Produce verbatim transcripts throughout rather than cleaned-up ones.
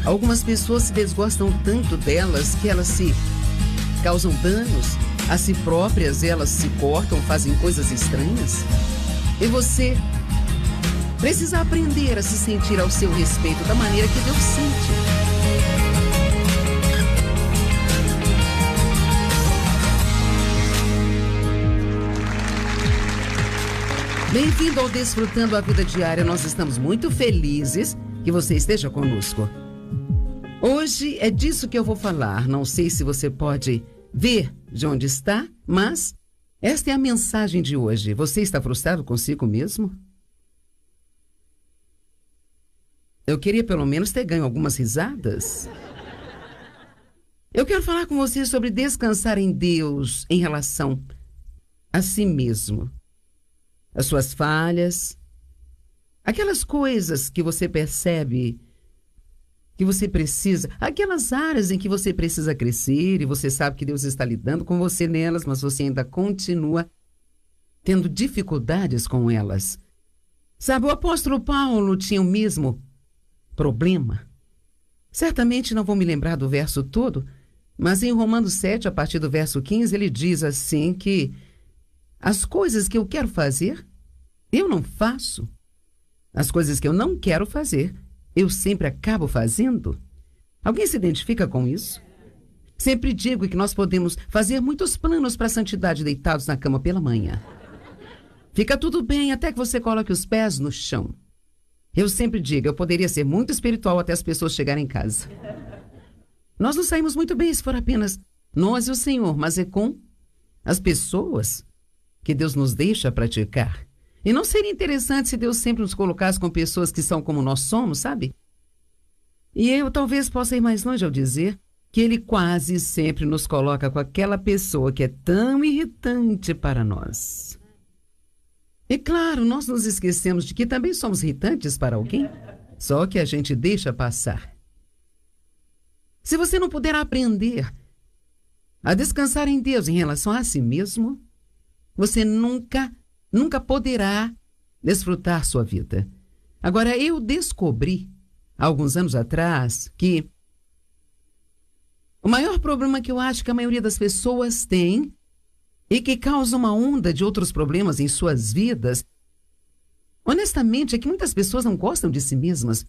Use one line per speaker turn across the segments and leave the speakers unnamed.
Algumas pessoas se desgostam tanto delas que elas se causam danos a si próprias, elas se cortam, fazem coisas estranhas. E você precisa aprender a se sentir ao seu respeito da maneira que Deus sente. Bem-vindo ao Desfrutando a Vida Diária. Nós estamos muito felizes que você esteja conosco. Hoje é disso que eu vou falar. Não sei se você pode ver de onde está, mas esta é a mensagem de hoje. Você está frustrado consigo mesmo? Eu queria pelo menos ter ganho algumas risadas. Eu quero falar com você sobre descansar em Deus em relação a si mesmo. As suas falhas, aquelas coisas que você percebe que você precisa, aquelas áreas em que você precisa crescer e você sabe que Deus está lidando com você nelas, mas você ainda continua tendo dificuldades com elas. Sabe, o apóstolo Paulo tinha o mesmo problema. Certamente não vou me lembrar do verso todo, mas em Romanos sete, a partir do verso quinze, ele diz assim que as coisas que eu quero fazer, eu não faço. As coisas que eu não quero fazer, eu sempre acabo fazendo. Alguém se identifica com isso? Sempre digo que nós podemos fazer muitos planos para a santidade deitados na cama pela manhã. Fica tudo bem até que você coloque os pés no chão. Eu sempre digo, eu poderia ser muito espiritual até as pessoas chegarem em casa. Nós não saímos muito bem se for apenas nós e o Senhor, mas é com as pessoas que Deus nos deixa praticar. E não seria interessante se Deus sempre nos colocasse com pessoas que são como nós somos, sabe? E eu talvez possa ir mais longe ao dizer que Ele quase sempre nos coloca com aquela pessoa que é tão irritante para nós. E claro, nós nos esquecemos de que também somos irritantes para alguém, só que a gente deixa passar. Se você não puder aprender a descansar em Deus em relação a si mesmo, você nunca, nunca poderá desfrutar sua vida. Agora, eu descobri, há alguns anos atrás, que o maior problema que eu acho que a maioria das pessoas tem e que causa uma onda de outros problemas em suas vidas, honestamente, é que muitas pessoas não gostam de si mesmas.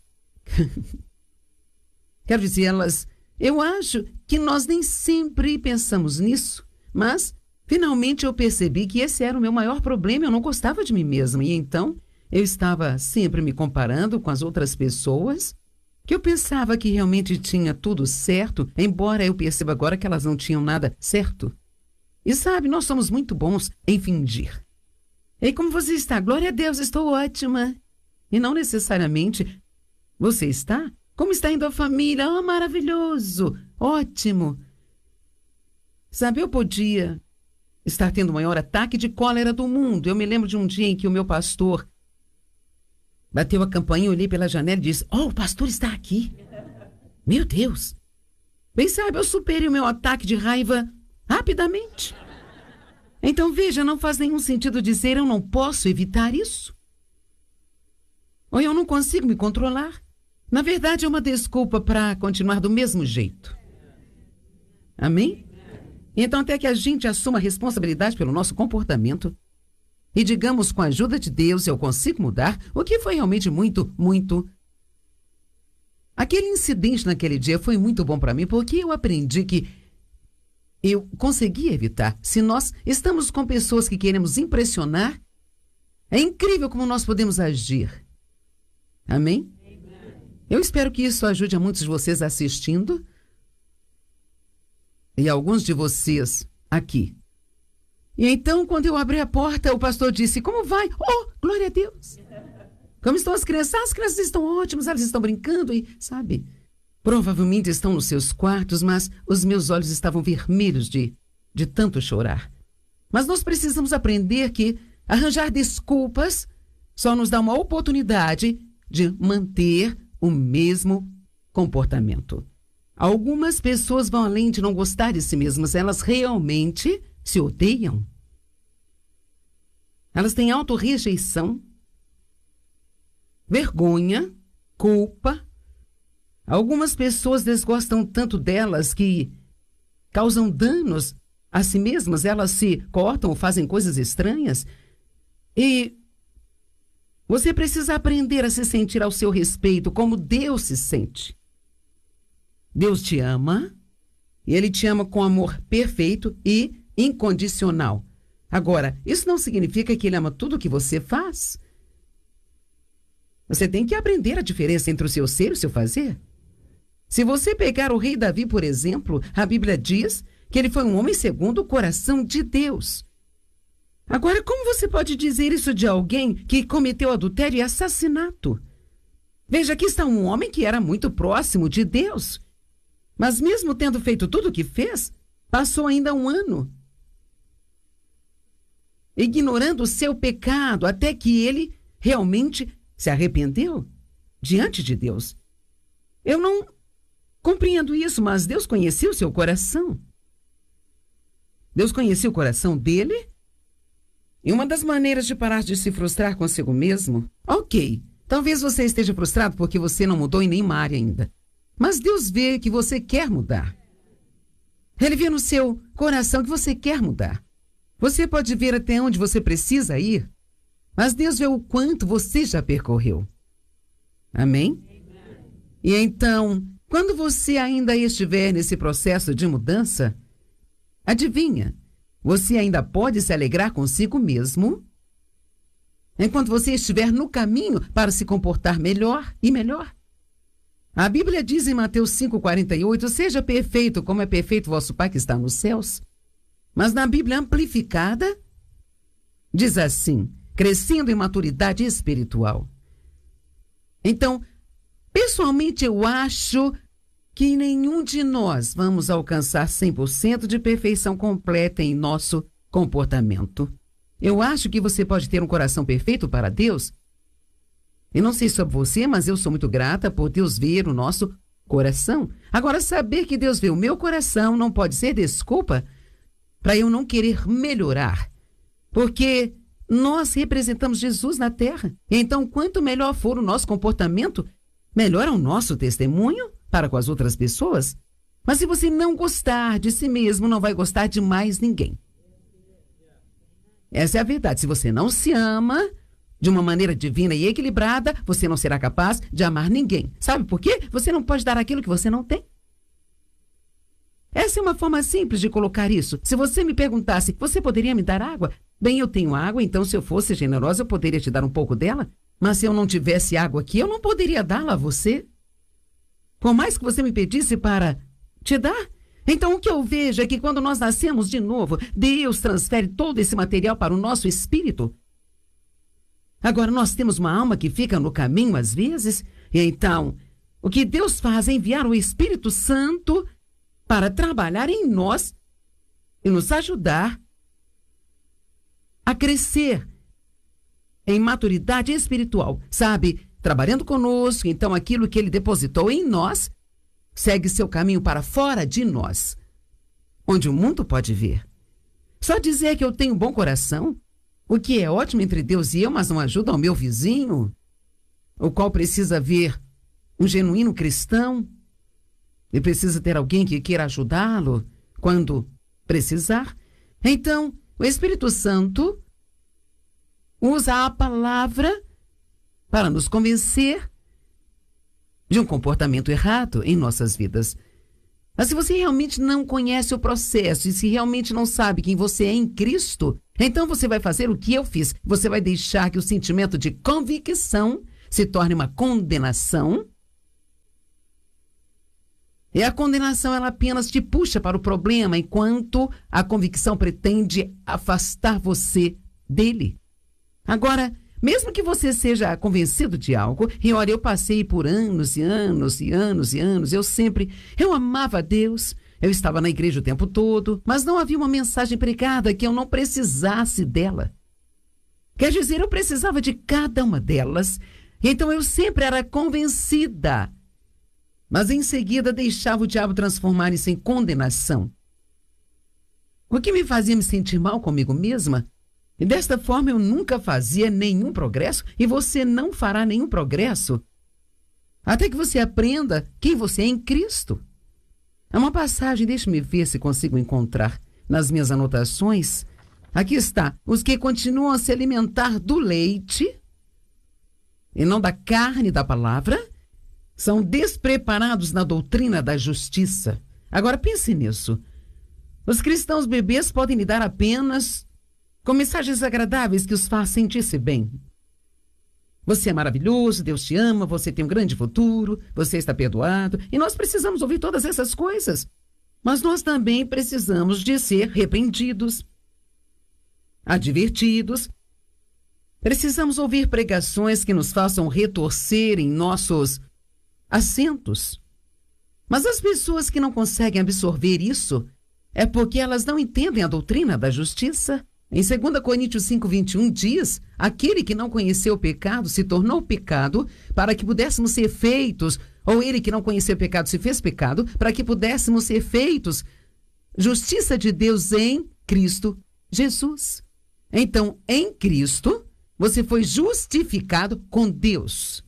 Quero dizer, elas, eu acho que nós nem sempre pensamos nisso, mas finalmente eu percebi que esse era o meu maior problema, eu não gostava de mim mesma. E então eu estava sempre me comparando com as outras pessoas, que eu pensava que realmente tinha tudo certo, embora eu perceba agora que elas não tinham nada certo. E sabe, nós somos muito bons em fingir. E como você está? Glória a Deus, estou ótima. E não necessariamente você está? Como está indo a família? Oh, maravilhoso, ótimo. Sabe, eu podia estar tendo o maior ataque de cólera do mundo. Eu me lembro de um dia em que o meu pastor bateu a campainha, eu olhei pela janela e disse, oh, o pastor está aqui. Meu Deus. Bem, sabe, eu superei o meu ataque de raiva rapidamente. Então, veja, não faz nenhum sentido dizer eu não posso evitar isso. Ou eu não consigo me controlar. Na verdade, é uma desculpa para continuar do mesmo jeito. Amém? Então, até que a gente assuma a responsabilidade pelo nosso comportamento e digamos, com a ajuda de Deus, eu consigo mudar, o que foi realmente muito, muito... Aquele incidente naquele dia foi muito bom para mim, porque eu aprendi que eu consegui evitar. Se nós estamos com pessoas que queremos impressionar, é incrível como nós podemos agir. Amém? Eu espero que isso ajude a muitos de vocês assistindo e alguns de vocês aqui. E então, quando eu abri a porta, o pastor disse, como vai? Oh, glória a Deus! Como estão as crianças? Ah, as crianças estão ótimas, elas estão brincando e, sabe, provavelmente estão nos seus quartos, mas os meus olhos estavam vermelhos de, de tanto chorar. Mas nós precisamos aprender que arranjar desculpas só nos dá uma oportunidade de manter o mesmo comportamento. Algumas pessoas vão além de não gostar de si mesmas, elas realmente se odeiam. Elas têm autorrejeição, vergonha, culpa, Algumas pessoas desgostam tanto delas que causam danos a si mesmas, elas se cortam ou fazem coisas estranhas. E você precisa aprender a se sentir ao seu respeito, como Deus se sente. Deus te ama, e Ele te ama com amor perfeito e incondicional. Agora, isso não significa que Ele ama tudo o que você faz. Você tem que aprender a diferença entre o seu ser e o seu fazer. Se você pegar o rei Davi, por exemplo, a Bíblia diz que ele foi um homem segundo o coração de Deus. Agora, como você pode dizer isso de alguém que cometeu adultério e assassinato? Veja, aqui está um homem que era muito próximo de Deus. Mas mesmo tendo feito tudo o que fez, passou ainda um ano ignorando o seu pecado, até que ele realmente se arrependeu diante de Deus. Eu não compreendo isso, mas Deus conhecia o seu coração. Deus conhecia o coração dele. E uma das maneiras de parar de se frustrar consigo mesmo, ok, talvez você esteja frustrado porque você não mudou em nenhuma área ainda. Mas Deus vê que você quer mudar. Ele vê no seu coração que você quer mudar. Você pode ver até onde você precisa ir, mas Deus vê o quanto você já percorreu. Amém? E então, quando você ainda estiver nesse processo de mudança, adivinha, você ainda pode se alegrar consigo mesmo, enquanto você estiver no caminho para se comportar melhor e melhor. A Bíblia diz em Mateus cinco, quarenta e oito, seja perfeito como é perfeito vosso Pai que está nos céus. Mas na Bíblia amplificada, diz assim, crescendo em maturidade espiritual. Então, pessoalmente eu acho que nenhum de nós vamos alcançar cem por cento de perfeição completa em nosso comportamento. Eu acho que você pode ter um coração perfeito para Deus. Eu não sei sobre você, mas eu sou muito grata por Deus ver o nosso coração. Agora, saber que Deus vê o meu coração não pode ser desculpa para eu não querer melhorar. Porque nós representamos Jesus na terra. Então, quanto melhor for o nosso comportamento, melhor é o nosso testemunho para com as outras pessoas. Mas se você não gostar de si mesmo, não vai gostar de mais ninguém. Essa é a verdade. Se você não se ama de uma maneira divina e equilibrada, você não será capaz de amar ninguém. Sabe por quê? Você não pode dar aquilo que você não tem. Essa é uma forma simples de colocar isso. Se você me perguntasse, você poderia me dar água? Bem, eu tenho água, então se eu fosse generosa, eu poderia te dar um pouco dela. Mas se eu não tivesse água aqui, eu não poderia dá-la a você. Por mais que você me pedisse para te dar. Então, o que eu vejo é que quando nós nascemos de novo, Deus transfere todo esse material para o nosso espírito. Agora, nós temos uma alma que fica no caminho às vezes, e então, o que Deus faz é enviar o Espírito Santo para trabalhar em nós e nos ajudar a crescer em maturidade espiritual, sabe? Trabalhando conosco, então aquilo que Ele depositou em nós segue seu caminho para fora de nós, onde o mundo pode ver. Só dizer que eu tenho um bom coração, o que é ótimo entre Deus e eu, mas não ajuda ao meu vizinho, o qual precisa ver um genuíno cristão e precisa ter alguém que queira ajudá-lo quando precisar. Então, o Espírito Santo usa a palavra para nos convencer de um comportamento errado em nossas vidas. Mas se você realmente não conhece o processo e se realmente não sabe quem você é em Cristo, então você vai fazer o que eu fiz. Você vai deixar que o sentimento de convicção se torne uma condenação. E a condenação, ela apenas te puxa para o problema, enquanto a convicção pretende afastar você dele. Agora, mesmo que você seja convencido de algo, e olha, eu passei por anos e anos e anos e anos, eu sempre, eu amava a Deus, eu estava na igreja o tempo todo, mas não havia uma mensagem pregada que eu não precisasse dela. Quer dizer, eu precisava de cada uma delas, então eu sempre era convencida. Mas em seguida deixava o diabo transformar isso em condenação. O que me fazia me sentir mal comigo mesma? E desta forma eu nunca fazia nenhum progresso, e você não fará nenhum progresso até que você aprenda quem você é em Cristo. É uma passagem, deixe-me ver se consigo encontrar nas minhas anotações. Aqui está. Os que continuam a se alimentar do leite e não da carne da palavra são despreparados na doutrina da justiça. Agora pense nisso. Os cristãos bebês podem lidar apenas com mensagens agradáveis que os façam sentir-se bem. Você é maravilhoso, Deus te ama, você tem um grande futuro, você está perdoado. E nós precisamos ouvir todas essas coisas. Mas nós também precisamos de ser repreendidos, advertidos. Precisamos ouvir pregações que nos façam retorcer em nossos assentos. Mas as pessoas que não conseguem absorver isso é porque elas não entendem a doutrina da justiça. Em dois Coríntios cinco, vinte e um diz: aquele que não conheceu o pecado se tornou pecado para que pudéssemos ser feitos, ou ele que não conheceu o pecado se fez pecado para que pudéssemos ser feitos justiça de Deus em Cristo Jesus. Então, em Cristo, você foi justificado com Deus.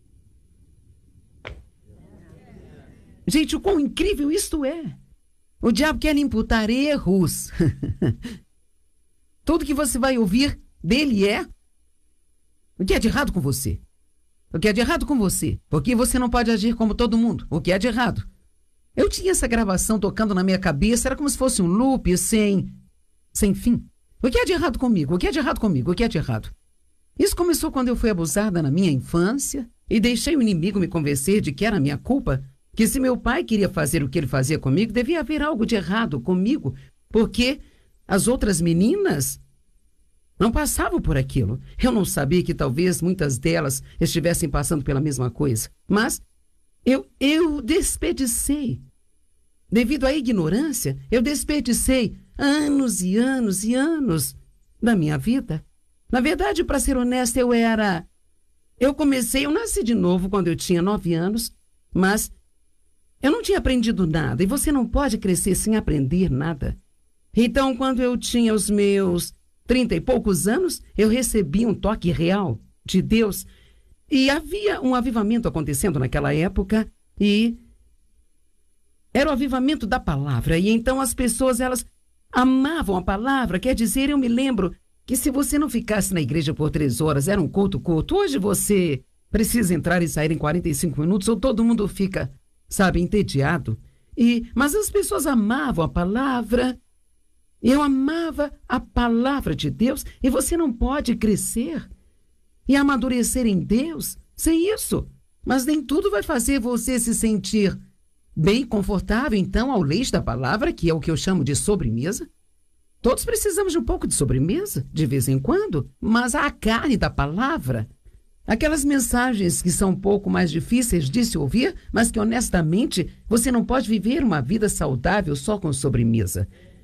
Gente, o quão incrível isto é! O diabo quer lhe imputar erros. Tudo que você vai ouvir dele é: o que é de errado com você? O que é de errado com você? Porque você não pode agir como todo mundo. O que é de errado? Eu tinha essa gravação tocando na minha cabeça, era como se fosse um loop sem, sem fim. O que é de errado comigo? O que é de errado comigo? O que é de errado? Isso começou quando eu fui abusada na minha infância e deixei o inimigo me convencer de que era minha culpa, que se meu pai queria fazer o que ele fazia comigo, devia haver algo de errado comigo, porque as outras meninas não passavam por aquilo. Eu não sabia que talvez muitas delas estivessem passando pela mesma coisa. Mas eu, eu desperdicei. Devido à ignorância, eu desperdicei anos e anos e anos da minha vida. Na verdade, para ser honesta, eu era... Eu comecei, eu nasci de novo quando eu tinha nove anos, mas eu não tinha aprendido nada. E você não pode crescer sem aprender nada. Então, quando eu tinha os meus trinta e poucos anos, eu recebi um toque real de Deus. E havia um avivamento acontecendo naquela época, e era o avivamento da palavra. E então as pessoas, elas amavam a palavra. Quer dizer, eu me lembro que se você não ficasse na igreja por três horas, era um culto curto. Hoje você precisa entrar e sair em quarenta e cinco minutos, ou todo mundo fica, sabe, entediado. E, mas as pessoas amavam a palavra. Eu amava a palavra de Deus, e você não pode crescer e amadurecer em Deus sem isso. Mas nem tudo vai fazer você se sentir bem, confortável, então, ao leite da palavra, que é o que eu chamo de sobremesa. Todos precisamos de um pouco de sobremesa, de vez em quando, mas a carne da palavra, aquelas mensagens que são um pouco mais difíceis de se ouvir, mas que, honestamente, você não pode viver uma vida saudável só com sobremesa.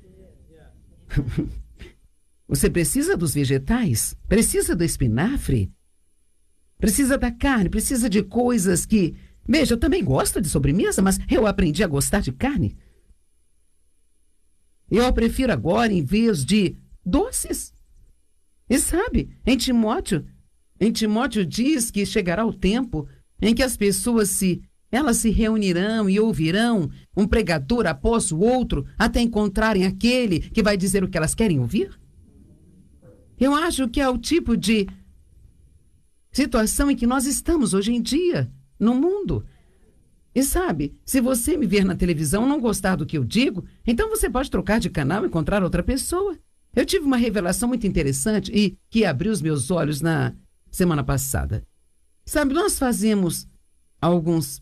Você precisa dos vegetais, precisa do espinafre, precisa da carne, precisa de coisas que... Veja, eu também gosto de sobremesa, mas eu aprendi a gostar de carne. Eu prefiro agora, em vez de doces. E sabe, em Timóteo, em Timóteo diz que chegará o tempo em que as pessoas se... Elas se reunirão e ouvirão um pregador após o outro até encontrarem aquele que vai dizer o que elas querem ouvir? Eu acho que é o tipo de situação em que nós estamos hoje em dia, no mundo. E sabe, se você me ver na televisão e não gostar do que eu digo, então você pode trocar de canal e encontrar outra pessoa. Eu tive uma revelação muito interessante e que abriu os meus olhos na semana passada. Sabe, nós fazemos alguns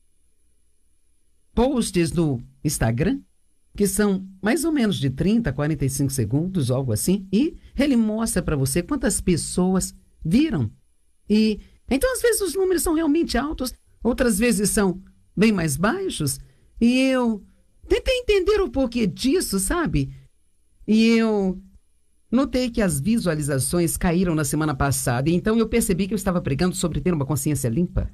posts no Instagram, que são mais ou menos de trinta a quarenta e cinco segundos, algo assim, e ele mostra para você quantas pessoas viram. E então, às vezes, os números são realmente altos, outras vezes são bem mais baixos, e eu tentei entender o porquê disso, sabe? E eu notei que as visualizações caíram na semana passada, e então eu percebi que eu estava pregando sobre ter uma consciência limpa.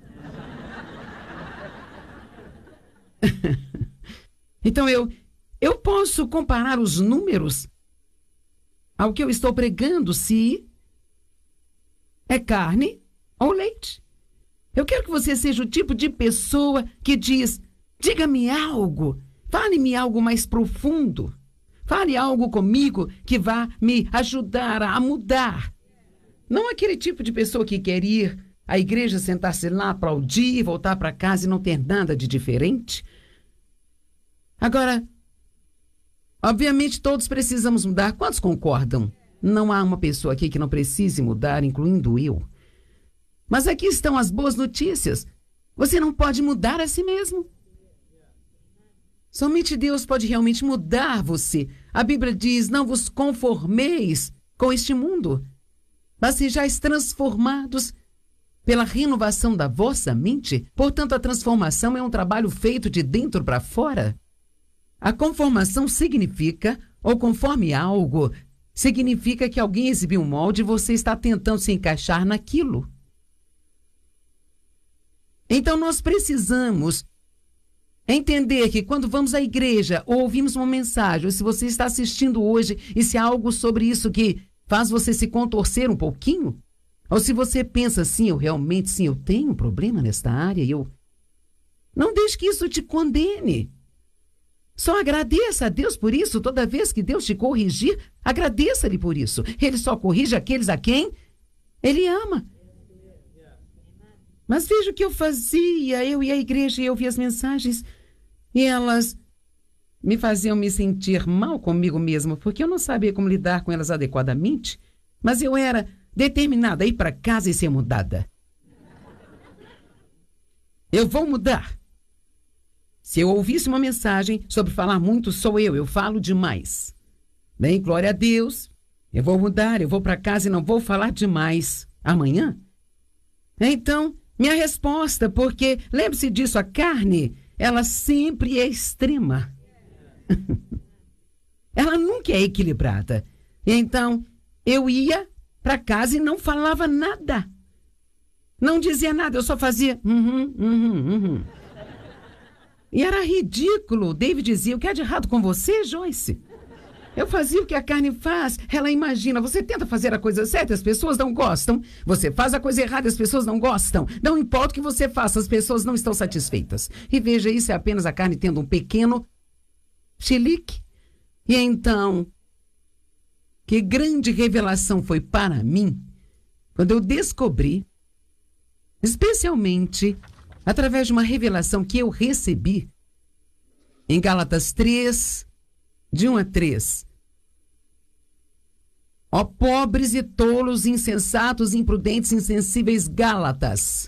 Então eu, eu posso comparar os números ao que eu estou pregando, se é carne ou leite. Eu quero que você seja o tipo de pessoa que diz: diga-me algo, fale-me algo mais profundo, fale algo comigo que vá me ajudar a mudar. Não aquele tipo de pessoa que quer ir à igreja, sentar-se lá, aplaudir, voltar para casa e não ter nada de diferente. Agora, obviamente todos precisamos mudar. Quantos concordam? Não há uma pessoa aqui que não precise mudar, incluindo eu. Mas aqui estão as boas notícias. Você não pode mudar a si mesmo. Somente Deus pode realmente mudar você. A Bíblia diz: não vos conformeis com este mundo, mas sejais transformados pela renovação da vossa mente. Portanto, a transformação é um trabalho feito de dentro para fora. A conformação significa, ou conforme algo, significa que alguém exibiu um molde e você está tentando se encaixar naquilo. Então, nós precisamos entender que quando vamos à igreja ou ouvimos uma mensagem, ou se você está assistindo hoje e se há algo sobre isso que faz você se contorcer um pouquinho, ou se você pensa assim: eu realmente, sim, eu tenho um problema nesta área, eu... não deixe que isso te condene. Só agradeça a Deus por isso. Toda vez que Deus te corrigir, agradeça-lhe por isso. Ele só corrige aqueles a quem Ele ama. Mas veja o que eu fazia. Eu ia à igreja e eu via as mensagens e elas me faziam me sentir mal comigo mesma, porque eu não sabia como lidar com elas adequadamente. Mas eu era determinada a ir para casa e ser mudada. Eu vou mudar. Se eu ouvisse uma mensagem sobre falar muito, sou eu, eu falo demais. Bem, glória a Deus, eu vou mudar, eu vou para casa e não vou falar demais amanhã. Então, minha resposta, porque lembre-se disso, a carne, ela sempre é extrema. Ela nunca é equilibrada. Então, eu ia para casa e não falava nada. Não dizia nada, eu só fazia uhum, uhum, uhum. E era ridículo. David dizia: o que há de errado com você, Joyce? Eu fazia o que a carne faz. Ela imagina, você tenta fazer a coisa certa, as pessoas não gostam. Você faz a coisa errada, as pessoas não gostam. Não importa o que você faça, as pessoas não estão satisfeitas. E veja, isso é apenas a carne tendo um pequeno chilique. E então, que grande revelação foi para mim quando eu descobri, especialmente através de uma revelação que eu recebi em Gálatas três, de um a três. Ó pobres e tolos, insensatos, imprudentes, insensíveis Gálatas.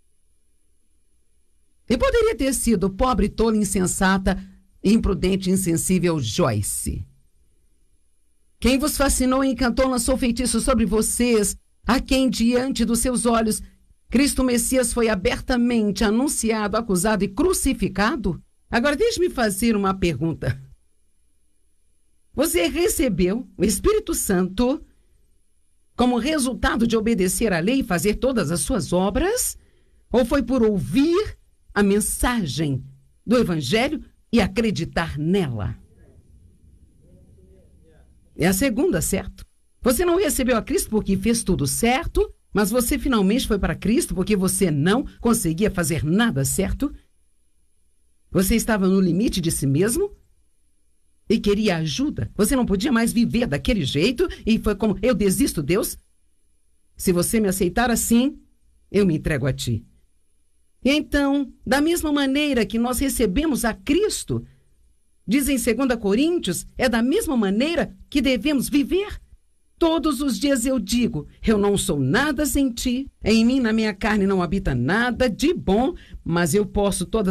E poderia ter sido pobre, tolo, insensata, imprudente, insensível Joyce. Quem vos fascinou e encantou lançou feitiço sobre vocês, a quem diante dos seus olhos Cristo Messias foi abertamente anunciado, acusado e crucificado? Agora deixe-me fazer uma pergunta. Você recebeu o Espírito Santo como resultado de obedecer à lei e fazer todas as suas obras? Ou foi por ouvir a mensagem do Evangelho e acreditar nela? É a segunda, certo? Você não recebeu a Cristo porque fez tudo certo, mas você finalmente foi para Cristo porque você não conseguia fazer nada certo? Você estava no limite de si mesmo e queria ajuda. Você não podia mais viver daquele jeito e foi como: eu desisto, Deus. Se você me aceitar assim, eu me entrego a ti. Então, da mesma maneira que nós recebemos a Cristo, diz em dois Coríntios, é da mesma maneira que devemos viver. Todos os dias eu digo: eu não sou nada sem ti, em mim, na minha carne, não habita nada de bom, mas eu posso todas